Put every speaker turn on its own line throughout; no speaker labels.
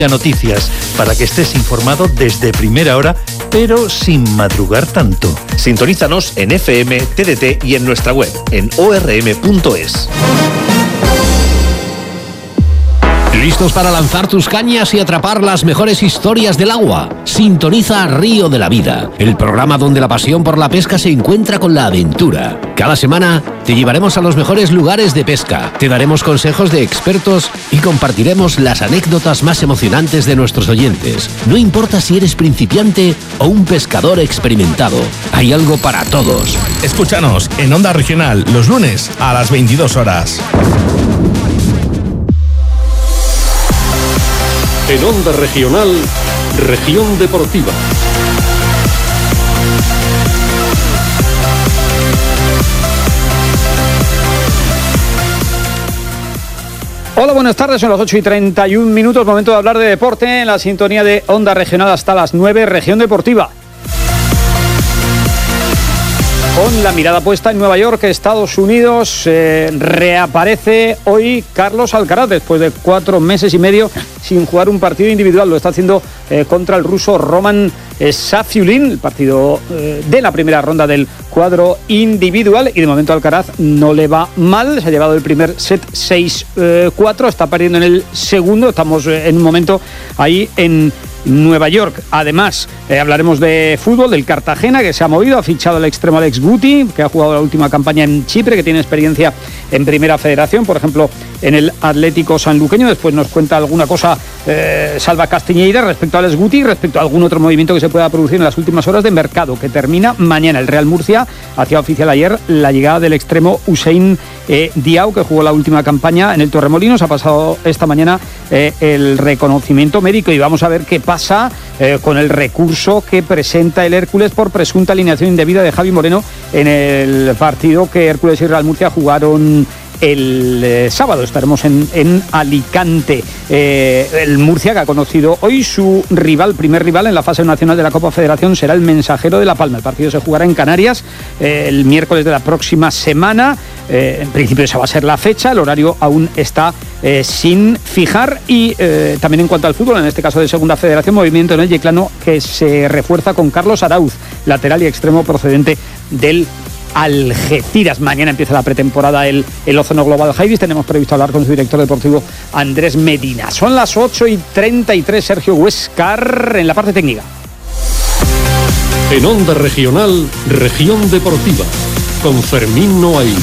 Noticias, para que estés informado desde primera hora, pero sin madrugar tanto.
Sintonízanos en FM, TDT y en nuestra web, en orm.es.
¿Listos para lanzar tus cañas y atrapar las mejores historias del agua? Sintoniza Río de la Vida, el programa donde la pasión por la pesca se encuentra con la aventura. Cada semana te llevaremos a los mejores lugares de pesca, te daremos consejos de expertos y compartiremos las anécdotas más emocionantes de nuestros oyentes. No importa si eres principiante o un pescador experimentado, hay algo para todos.
Escúchanos en Onda Regional los lunes a las 22 horas.
En Onda Regional, Región Deportiva.
Hola, buenas tardes, son las 8:31, momento de hablar de deporte en la sintonía de Onda Regional hasta las 9, Región Deportiva. Con la mirada puesta en Nueva York, Estados Unidos, reaparece hoy Carlos Alcaraz después de 4 meses y medio sin jugar un partido individual. Lo está haciendo contra el ruso Roman Safiullin, el partido de la primera ronda del cuadro individual, y de momento Alcaraz no le va mal. Se ha llevado el primer set 6-4, está perdiendo en el segundo. Estamos en un momento ahí en Nueva York. Además, hablaremos de fútbol, del Cartagena, que se ha movido, ha fichado al extremo Alex Guti, que ha jugado la última campaña en Chipre, que tiene experiencia en Primera Federación, por ejemplo, en el Atlético Sanluqueño. Después nos cuenta alguna cosa Salva Castiñeira respecto a Alex Guti, respecto a algún otro movimiento que se pueda producir en las últimas horas de mercado, que termina mañana. El Real Murcia hacía oficial ayer la llegada del extremo Hussein Diao, que jugó la última campaña en el Torremolinos. Ha pasado esta mañana el reconocimiento médico y vamos a ver qué pasa con el recurso que presenta el Hércules por presunta alineación indebida de Javi Moreno en el partido que Hércules y Real Murcia jugaron el sábado. Estaremos en Alicante. El Murcia, que ha conocido hoy su primer rival en la fase nacional de la Copa Federación, será el Mensajero de La Palma. El partido se jugará en Canarias el miércoles de la próxima semana. En principio esa va a ser la fecha. El horario aún está sin fijar. Y también en cuanto al fútbol, en este caso de Segunda Federación, movimiento en el Yeclano que se refuerza con Carlos Arauz, lateral y extremo procedente del Algeciras. Mañana empieza la pretemporada el Ozono Global Highways. Tenemos previsto hablar con su director deportivo Andrés Medina. Son las 8:33, Sergio Huescar en la parte técnica.
En Onda Regional, Región Deportiva, con Fermín Noailles.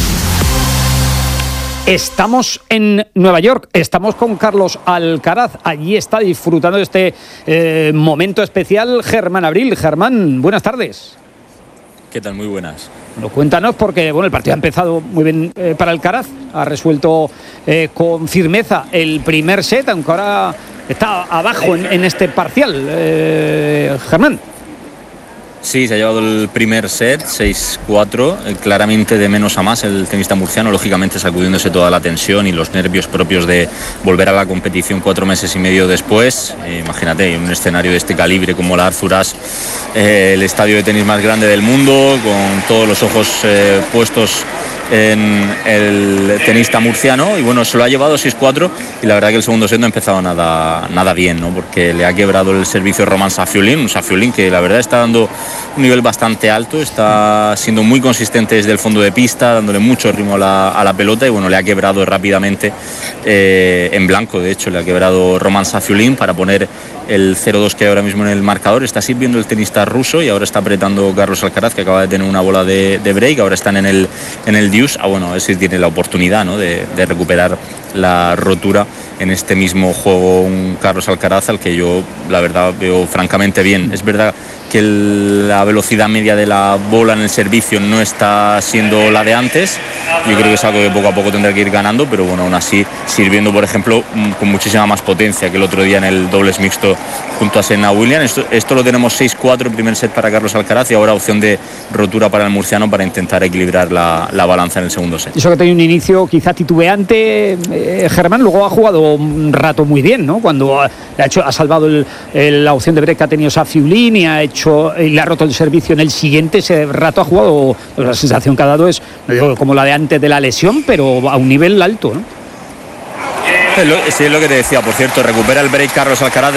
Estamos en Nueva York, estamos con Carlos Alcaraz. Allí está disfrutando de este momento especial Germán Abril. Germán, buenas tardes.
¿Qué tal? Muy buenas.
Bueno, cuéntanos, porque el partido ha empezado muy bien para Alcaraz. Ha resuelto con firmeza el primer set, aunque ahora está abajo en este parcial. Germán.
Sí, se ha llevado el primer set, 6-4, claramente de menos a más el tenista murciano, lógicamente sacudiéndose toda la tensión y los nervios propios de volver a la competición 4 meses y medio después. Imagínate, en un escenario de este calibre como la Arthur Ashe, el estadio de tenis más grande del mundo, con todos los ojos puestos en el tenista murciano, y bueno, se lo ha llevado 6-4 y la verdad que el segundo set no ha empezado nada bien, ¿no? Porque le ha quebrado el servicio Roman Safiullin, un Safiullin que la verdad está dando un nivel bastante alto, está siendo muy consistente desde el fondo de pista, dándole mucho ritmo a la pelota, y bueno, le ha quebrado rápidamente en blanco. De hecho, le ha quebrado Roman Safiullin para poner el 0-2 que hay ahora mismo en el marcador. Está sirviendo el tenista ruso y ahora está apretando Carlos Alcaraz, que acaba de tener una bola de break. Ahora están en el deuce. Bueno, a ver si tiene la oportunidad, ¿no?, de recuperar la rotura en este mismo juego un Carlos Alcaraz al que yo la verdad veo francamente bien. Es verdad que la velocidad media de la bola en el servicio no está siendo la de antes. Yo creo que es algo que poco a poco tendrá que ir ganando, pero bueno, aún así sirviendo, por ejemplo, con muchísima más potencia que el otro día en el dobles mixto junto a Serena Williams. Esto lo tenemos 6-4, primer set para Carlos Alcaraz, y ahora opción de rotura para el murciano para intentar equilibrar la balanza en el segundo set.
Eso que ha tenido un inicio quizá titubeante, Germán, luego ha jugado un rato muy bien, ¿no? Cuando ha salvado la opción de break que ha tenido Safiullin y le ha roto el servicio en el siguiente. Ese rato ha jugado, la sensación que ha dado es, no digo como la de antes de la lesión, pero a un nivel alto, ¿no?
Sí, es lo que te decía. Por cierto, recupera el break Carlos Alcaraz.